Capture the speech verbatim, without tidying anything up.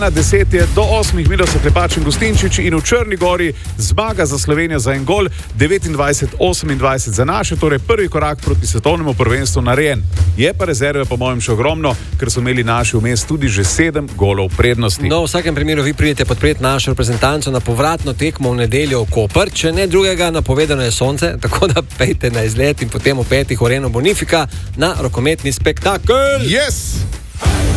ena deset je do osmih minus Klepač in Gostinčič in v Črni Gori zmaga za Slovenijo za en gol, devetindvajset osemindvajset za naše, torej prvi korak proti svetovnemu prvenstvu narejen. Je pa rezerve po mojem še ogromno, ker so imeli naši vmes tudi že sedem golov prednosti. No, v vsakem primeru vi pridete podpreti našo reprezentanco na povratno tekmo v nedeljo v Koper, če ne drugega, napovedano je sonce, tako da pejte na izlet in potem v petih v Areno Bonifika na rokometni spektakel. Yes!